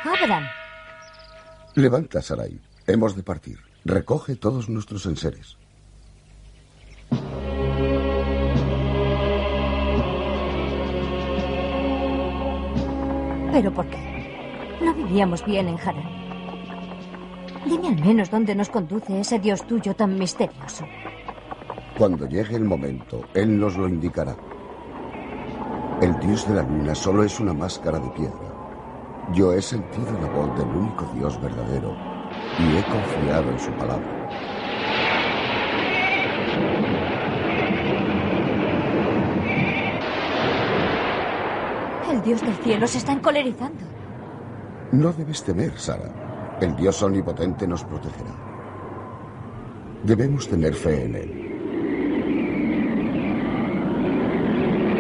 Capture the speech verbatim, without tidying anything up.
Abraham. Levanta, Sarai. Hemos de partir. Recoge todos nuestros enseres. ¿Pero por qué? No vivíamos bien en Harán. Dime al menos dónde nos conduce ese Dios tuyo tan misterioso. Cuando llegue el momento, Él nos lo indicará. El Dios de la luna solo es una máscara de piedra. Yo he sentido la voz del único Dios verdadero y he confiado en su palabra. El Dios del cielo se está encolerizando. No debes temer, Sara. El Dios omnipotente nos protegerá. Debemos tener fe en Él.